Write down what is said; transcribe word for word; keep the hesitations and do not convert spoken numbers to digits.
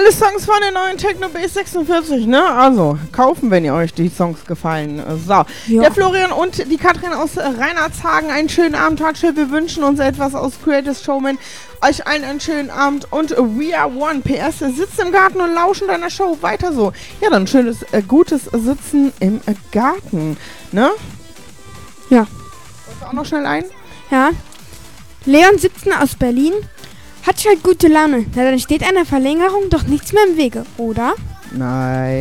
alle Songs von der neuen Techno Base sechsundvierzig, ne? Also, kaufen, wenn ihr euch die Songs gefallen. So, Ja. der Florian und die Katrin aus äh, Reinhardshagen, einen schönen Abend, Tatschel. Wir wünschen uns etwas aus Creative Showman. Euch allen einen schönen Abend und We Are One. P S, sitzt im Garten und lauschen deiner Show. Weiter so. Ja, dann schönes, äh, gutes Sitzen im äh, Garten, ne? Ja. Wolltest du auch noch schnell ein? Ja. Leon siebzehn aus Berlin. Hat halt gute Laune. Na, dann steht einer Verlängerung doch nichts mehr im Wege, oder? Nein.